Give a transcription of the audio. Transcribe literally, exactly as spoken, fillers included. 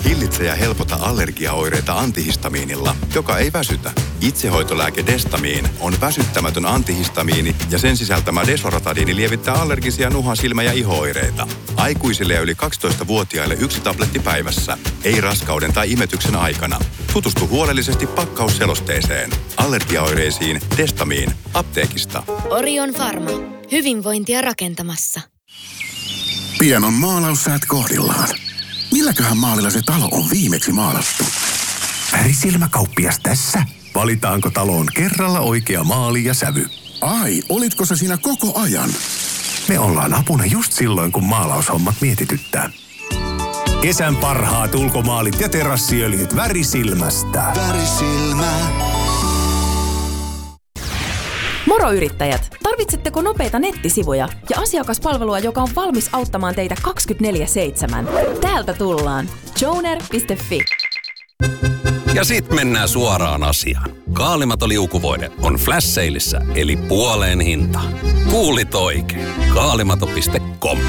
Hillitse ja helpota allergiaoireita antihistamiinilla, joka ei väsytä. Itsehoitolääke Destamiin on väsyttämätön antihistamiini ja sen sisältämä Desoratadiini lievittää allergisia nuha-, silmä- ja iho-oireita. Aikuisille ja yli kaksitoistavuotiaille yksi tabletti päivässä. Ei raskauden tai imetyksen aikana. Tutustu huolellisesti pakkausselosteeseen. Allergiaoireisiin Destamiin. Apteekista. Orion Pharma. Hyvinvointia rakentamassa. Pian on maalaussäät kohdillaan. Milläköhän maalilla se talo on viimeksi maalattu? Värisilmäkauppias tässä. Valitaanko taloon kerralla oikea maali ja sävy? Ai, olitko sä siinä koko ajan? Me ollaan apuna just silloin, kun maalaushommat mietityttää. Kesän parhaat ulkomaalit ja terassiöljyt Värisilmästä. Värisilmä. Moro yrittäjät! Tarvitsetteko nopeita nettisivuja ja asiakaspalvelua, joka on valmis auttamaan teitä kaksikymmentäneljä seitsemän? Täältä tullaan. joner piste fi. Ja sit mennään suoraan asiaan. Kaalimato liukuvoide on flash saleissa, eli puoleen hintaan. Kuulit oikein. Kaalimato piste com.